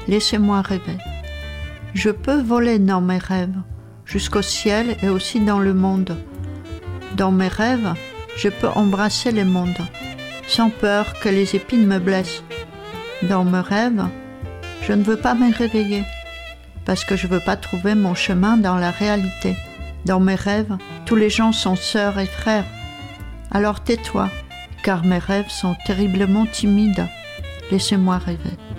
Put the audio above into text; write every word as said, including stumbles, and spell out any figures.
laissez-moi rêver. Je peux voler dans mes rêves, jusqu'au ciel et aussi dans le monde. Dans mes rêves, je peux embrasser le monde, sans peur que les épines me blessent. Dans mes rêves, je ne veux pas me réveiller, parce que je ne veux pas trouver mon chemin dans la réalité. Dans mes rêves, tous les gens sont sœurs et frères. Alors tais-toi, car mes rêves sont terriblement timides. Laissez-moi rêver.